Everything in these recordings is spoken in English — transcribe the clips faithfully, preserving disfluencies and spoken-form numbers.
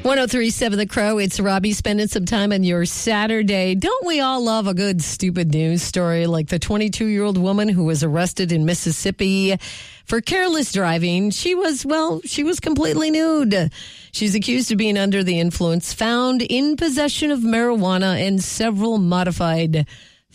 one oh three point seven The Crow. It's Robbie spending some time on your Saturday. Don't we all love a good stupid news story like the twenty-two-year-old woman who was arrested in Mississippi for careless driving? She was, well, she was completely nude. She's accused of being under the influence, found in possession of marijuana and several modified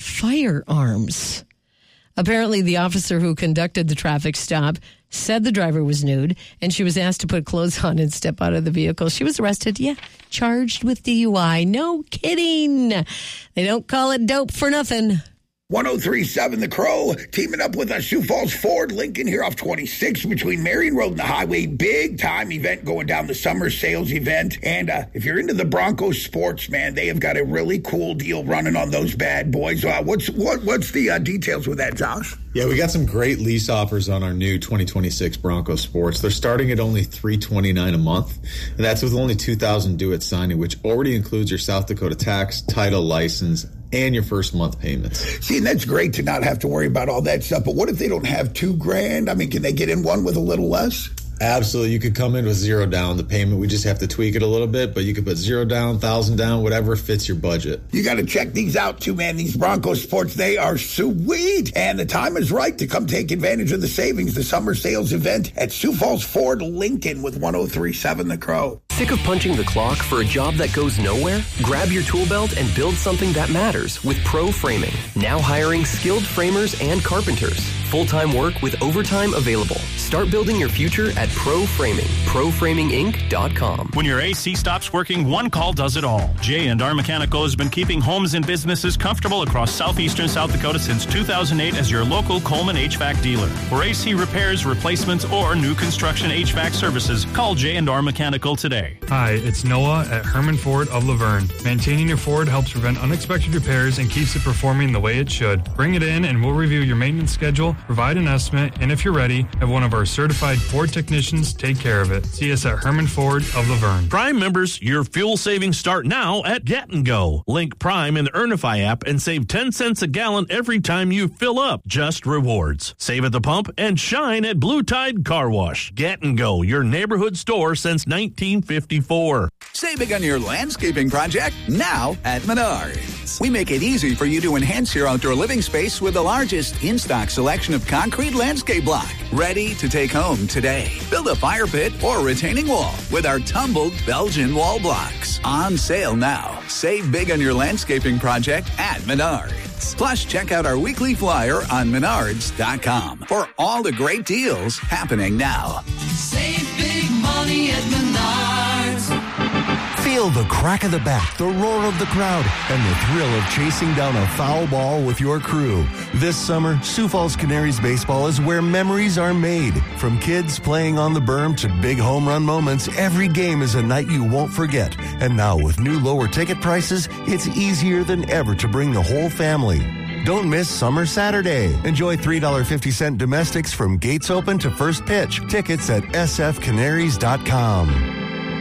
firearms. Apparently, the officer who conducted the traffic stop said the driver was nude, and she was asked to put clothes on and step out of the vehicle. She was arrested, yeah, charged with D U I. No kidding. They don't call it dope for nothing. one oh three point seven The Crow, teaming up with a Sioux Falls Ford Lincoln here off twenty-six between Marion Road and the highway. Big time event going down, the summer sales event. And uh, if you're into the Broncos sports, man, they have got a really cool deal running on those bad boys. Uh, what's what, what's the uh, details with that, Josh? Yeah, we got some great lease offers on our new twenty twenty-six Broncos sports. They're starting at only three hundred twenty-nine dollars a month, and that's with only two thousand dollars due at signing, which already includes your South Dakota tax, title, license, and your first month payments. See, and that's great to not have to worry about all that stuff, but what if they don't have two grand? I mean, can they get in one with a little less? Absolutely. You could come in with zero down. The payment, we just have to tweak it a little bit, but you could put zero down, thousand down, whatever fits your budget. You got to check these out too, man. These Broncos sports, they are sweet. And the time is right to come take advantage of the savings, the summer sales event at Sioux Falls Ford Lincoln with one oh three point seven The Crow. Sick of punching the clock for a job that goes nowhere? Grab your tool belt and build something that matters with Pro Framing. Now hiring skilled framers and carpenters. Full-time work with overtime available. Start building your future at Pro Framing. pro framing inc dot com. When your A C stops working, one call does it all. J and R Mechanical has been keeping homes and businesses comfortable across southeastern South Dakota since two thousand eight as your local Coleman H V A C dealer. For A C repairs, replacements, or new construction H V A C services, call J and R Mechanical today. Hi, it's Noah at Herman Ford of Laverne. Maintaining your Ford helps prevent unexpected repairs and keeps it performing the way it should. Bring it in and we'll review your maintenance schedule, provide an estimate, and if you're ready, have one of our certified Ford technicians take care of it. See us at Herman Ford of Laverne. Prime members, your fuel savings start now at Get and Go. Link Prime in the Earnify app and save ten cents a gallon every time you fill up. Just rewards. Save at the pump and shine at Blue Tide Car Wash. Get and Go, your neighborhood store since nineteen fifty-four. Save big on your landscaping project now at Menards. We make it easy for you to enhance your outdoor living space with the largest in-stock selection of concrete landscape block. Ready to take home today. Build a fire pit or retaining wall with our tumbled Belgian wall blocks. On sale now. Save big on your landscaping project at Menards. Plus, check out our weekly flyer on menards dot com for all the great deals happening now. Save big money at Menards. Feel the crack of the bat, the roar of the crowd, and the thrill of chasing down a foul ball with your crew. This summer, Sioux Falls Canaries baseball is where memories are made. From kids playing on the berm to big home run moments, every game is a night you won't forget. And now with new lower ticket prices, it's easier than ever to bring the whole family. Don't miss Summer Saturday. Enjoy three dollars and fifty cents domestics from gates open to first pitch. Tickets at s f canaries dot com.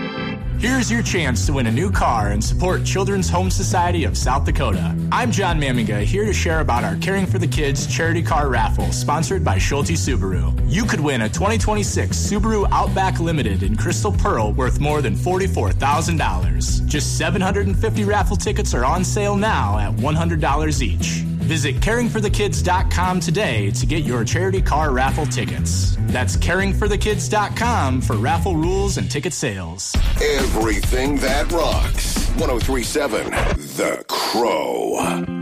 Here's your chance to win a new car and support Children's Home Society of South Dakota. I'm John Mamiga, here to share about our Caring for the Kids charity car raffle sponsored by Schulte Subaru. You could win a twenty twenty-six Subaru Outback Limited in Crystal Pearl worth more than forty-four thousand dollars. Just seven hundred fifty raffle tickets are on sale now at one hundred dollars each. Visit caring for the kids dot com today to get your charity car raffle tickets. That's caring for the kids dot com for raffle rules and ticket sales. Everything that rocks. one oh three point seven The Crow.